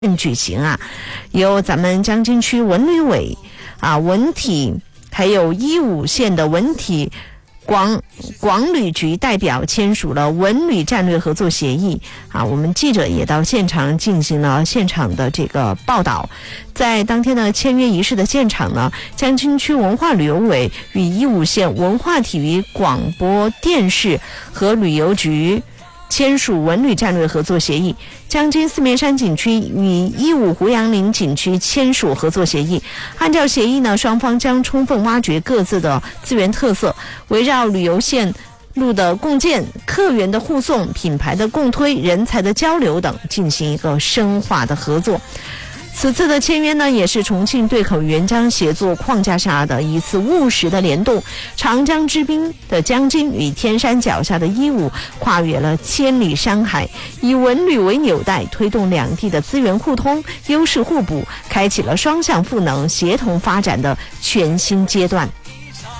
举行啊，由咱们将军区文旅委文体还有义乌县的文体广旅局代表签署了文旅战略合作协议我们记者也到现场进行了现场的这个报道。在当天的签约仪式的现场呢，将军区文化旅游委与义乌县文化体育广播电视和旅游局签署文旅战略合作协议，将军四面山景区与义乌胡杨林景区签署合作协议。按照协议呢，双方将充分挖掘各自的资源特色，围绕旅游线路的共建、客源的护送、品牌的共推、人才的交流等进行一个深化的合作。此次的签约呢，也是重庆对口援疆协作框架下的一次务实的联动。长江之滨的将军与天山脚下的义乌跨越了千里山海，以文旅为纽带，推动两地的资源互通、优势互补，开启了双向赋能、协同发展的全新阶段。